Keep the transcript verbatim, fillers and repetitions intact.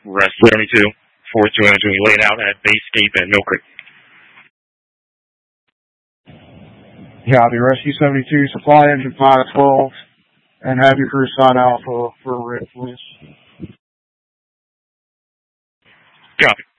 Rescue seventy-two, four two entering, laid out at Base Cape at Mill Creek. Copy, Rescue seventy-two, supply engine five twelve, and have your crew sign Alpha for Rick, please. Copy.